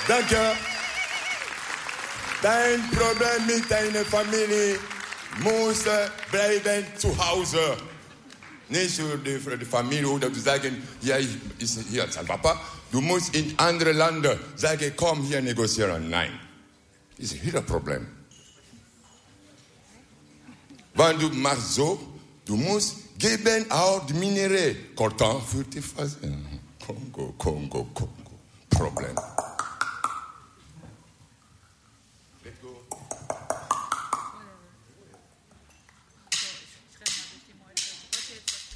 Danke. Dein Problem mit deiner Familie muss bleiben zu Hause. Nicht für die Familie oder zu sagen, ja, ist hier sein Papa. Du musst in andere Länder sagen, komm hier negozieren. Nein. Das ist hier ein Problem. Wenn du machst so, du musst geben auch die Minerais. Coltan für die Phase. Kongo, Kongo, Kongo.